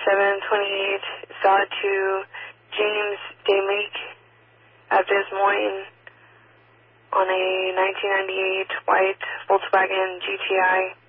728 saw to James Damick at Des Moines on a 1998 white Volkswagen GTI.